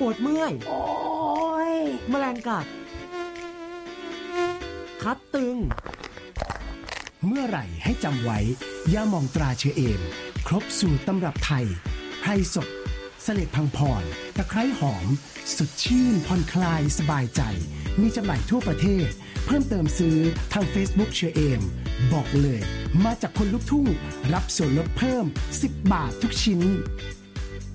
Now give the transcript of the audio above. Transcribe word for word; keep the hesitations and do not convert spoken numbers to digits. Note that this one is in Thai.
ปวดเมื่อยโอ้ยแมลงกัดคัดตึงเมื่อไหร่ให้จำไว้ยาหม่องตราเชอเอมครบสูตรตำรับไทยไพรสดเสล็ดพังพรตะไคร้หอมสดชื่นผ่อนคลายสบายใจมีจำหน่ายทั่วประเทศเพิ่มเติมซื้อทาง Facebook เชอเอมบอกเลยมาจากคนลุกทุ่งรับส่วนลดเพิ่มสิบบาททุกชิ้น